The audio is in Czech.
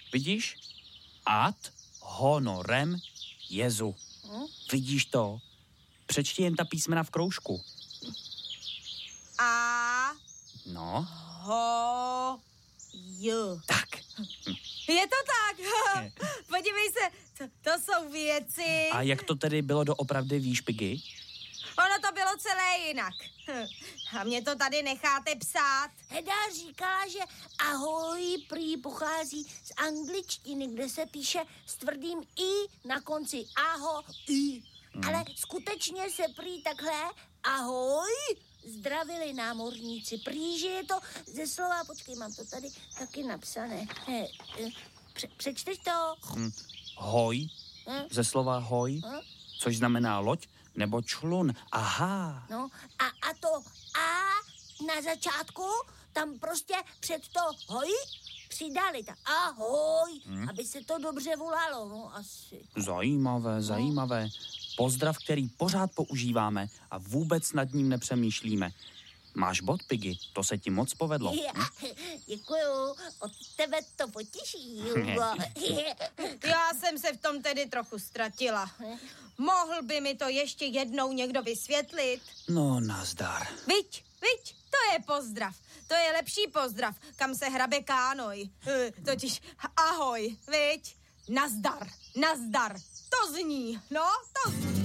Vidíš? Ad honorem Jezu. Vidíš to? Přečti jen ta písmena v kroužku. A. No. Ho. J. Tak. Je to tak. Podívej se, to jsou věci. A jak to tedy bylo doopravdy, víš, Piggy? Ono to bylo celé jinak. A mě to tady necháte psát. Heda říkala, že ahoj prý pochází z angličtiny, kde se píše s tvrdým i na konci. Ahoj. Ale skutečně se prý takhle ahoj zdravili námořníci. Prý, že je to ze slova, počkej, mám to tady taky napsané. Přečteš to? Hoj, ze slova hoj, což znamená loď nebo člun. Aha. No a to a na začátku tam prostě před to hoj přidali ta ahoj, aby se to dobře volalo, no asi. Zajímavé. Pozdrav, který pořád používáme a vůbec nad ním nepřemýšlíme. Máš bod, Piggy, to se ti moc povedlo. Děkuju, od tebe to potěší, Hugo. Já jsem se v tom tedy trochu ztratila. Mohl by mi to ještě jednou někdo vysvětlit? No, nazdar. Viď, to je pozdrav. To je lepší pozdrav, kam se hrabe kánoj. Totiž ahoj, viď? Nazdar. To zní, no, to zní.